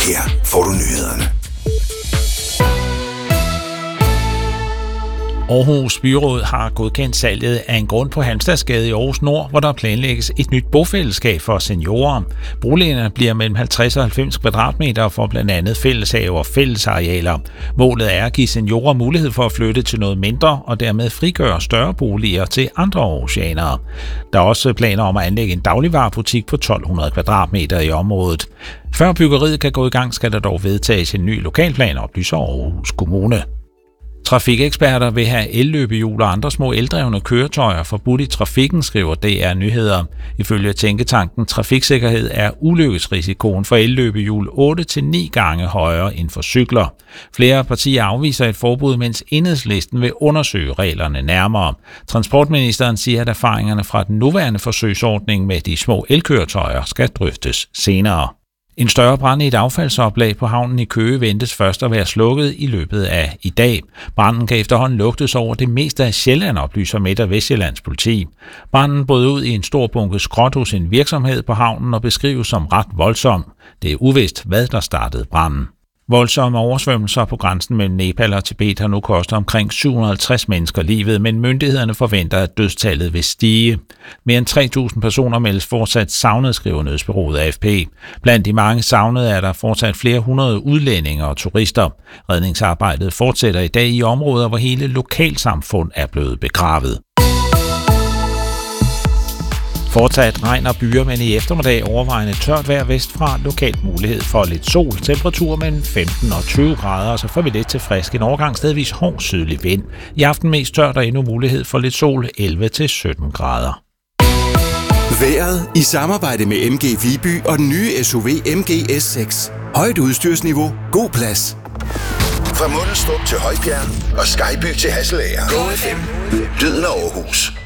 Her får du nyhederne. Aarhus Byråd har godkendt salget af en grund på Halmstadsgade i Aarhus Nord, hvor der planlægges et nyt bofællesskab for seniorer. Boligerne bliver mellem 50 og 90 kvadratmeter for blandt andet fælleshaver og fællesarealer. Målet er at give seniorer mulighed for at flytte til noget mindre og dermed frigøre større boliger til andre aarhusianere. Der er også planer om at anlægge en dagligvarebutik på 1200 kvadratmeter i området. Før byggeriet kan gå i gang, skal der dog vedtages en ny lokalplan, oplyser Aarhus Kommune. Trafikeksperter vil have elløbehjul og andre små eldrevne køretøjer forbudt i trafikken, skriver DR Nyheder. Ifølge tænketanken Trafiksikkerhed er ulykkesrisikoen for elløbehjul 8-9 gange højere end for cykler. Flere partier afviser et forbud, mens Enhedslisten vil undersøge reglerne nærmere. Transportministeren siger, at erfaringerne fra den nuværende forsøgsordning med de små elkøretøjer skal drøftes senere. En større brand i et affaldsoplag på havnen i Køge ventes først at være slukket i løbet af i dag. Branden kan efterhånden lugtes over det meste af Sjælland, oplyser Midt- og Vestjyllands politi. Branden brød ud i en stor bunke skrot hos en virksomhed på havnen og beskrives som ret voldsom. Det er uvist, hvad der startede branden. Voldsomme oversvømmelser på grænsen mellem Nepal og Tibet har nu kostet omkring 750 mennesker livet, men myndighederne forventer, at dødstallet vil stige. Mere end 3.000 personer meldes fortsat savnet, skriver nyhedsbureauet AFP. Blandt de mange savnede er der fortsat flere hundrede udlændinge og turister. Redningsarbejdet fortsætter i dag i områder, hvor hele lokalsamfund er blevet begravet. Fortsat regn og byer, men i eftermiddag overvejende tørt vejr vestfra, lokalt mulighed for lidt sol, temperatur mellem 15 og 20 grader, og så får vi lidt til frisk en overgang stedvis hård sydlig vind. I aften mest tørt og endnu mulighed for lidt sol, 11-17 grader. Vejret i samarbejde med MG Viby og den nye SUV MG S6. Højt udstyrsniveau, god plads. Fra Mundelstrup til Højbjerg og Skejby til Hasselager. Go FM. Lyden af Aarhus.